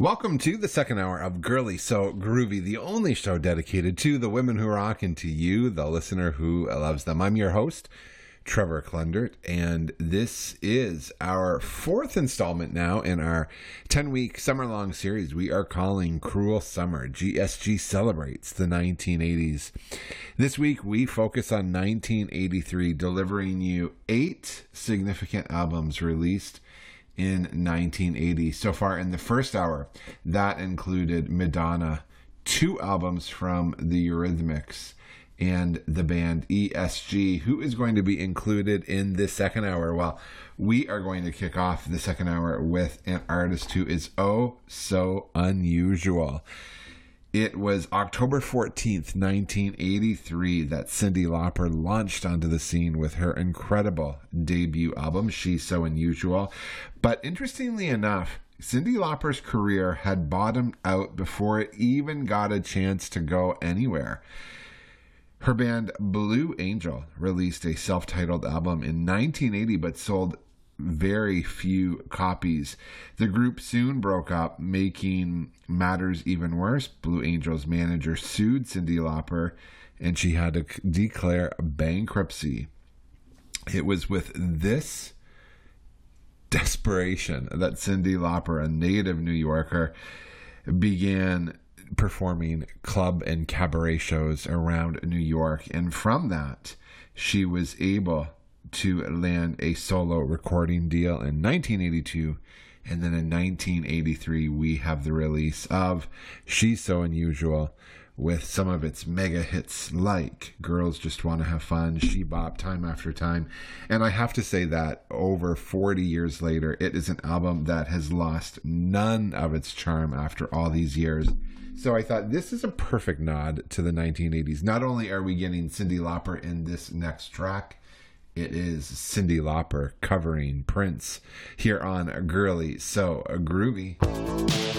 Welcome to the second hour of Girly So Groovy, the only show dedicated to the women who rock and to you, the listener who loves them. I'm your host, Trevor Klundert, and this is our fourth installment now in our 10-week summer-long series we are calling Cruel Summer. GSG celebrates the 1980s. This week, we focus on 1983, delivering you 8 significant albums released in 1980. So far in the first hour, that included Madonna, 2 albums from the Eurythmics, and the band ESG. Who is going to be included in this second hour? Well, we are going to kick off the second hour with an artist who is oh so unusual. It was October 14th, 1983 that Cyndi Lauper launched onto the scene with her incredible debut album, She's So Unusual. But interestingly enough, Cyndi Lauper's career had bottomed out before it even got a chance to go anywhere. Her band Blue Angel released a self-titled album in 1980 but sold very few copies. The group soon broke up, making matters even worse. Blue Angel's manager sued Cyndi Lauper, and she had to declare bankruptcy. It was with this desperation that Cyndi Lauper, a native New Yorker, began performing club and cabaret shows around New York, and from that she was able to land a solo recording deal in 1982, and then in 1983 we have the release of She's So Unusual with some of its mega hits like Girls Just Want to Have Fun, She Bop, Time After Time. And I have to say that over 40 years later, it is an album that has lost none of its charm after all these years. So I thought this is a perfect nod to the 1980s. Not only are we getting Cyndi Lauper in this next track, it is Cyndi Lauper covering Prince here on Girly So Groovy.